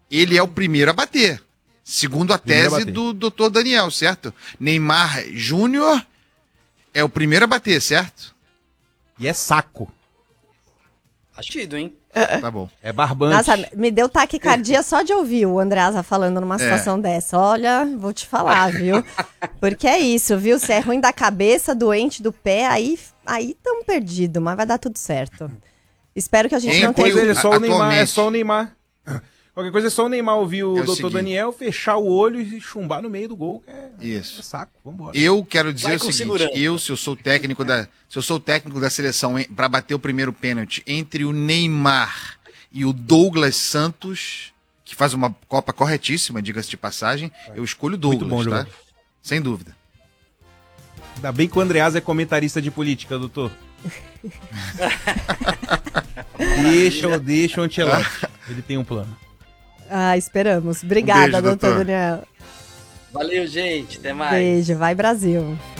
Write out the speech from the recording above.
ele é o primeiro a bater. Segundo a tese do Dr. Daniel, certo? Neymar Júnior é o primeiro a bater, certo? E é saco. Achido, hein? Tá bom. É barbante. Nossa, me deu taquicardia só de ouvir o Andreasa falando numa situação dessa. Olha, vou te falar, viu? Porque é isso, viu? Se é ruim da cabeça, doente do pé, aí tamo perdido, mas vai dar tudo certo. Espero que a gente não tenha... É só o Neymar, é só o Neymar. Qualquer coisa é só o Neymar ouvir o Dr. Daniel, fechar o olho e chumbar no meio do gol. Isso. É saco, vambora. Eu quero dizer o seguinte, se eu sou técnico da seleção para bater o primeiro pênalti entre o Neymar e o Douglas Santos, que faz uma Copa corretíssima, diga-se de passagem, eu escolho o Douglas, muito bom, tá? jogador. Sem dúvida. Ainda bem que o Andreasa é comentarista de política, doutor. Deixa o Ancelotti. Ele tem um plano. Esperamos. Obrigada, Beijo, doutor Daniel. Valeu, gente. Até mais. Beijo. Vai, Brasil.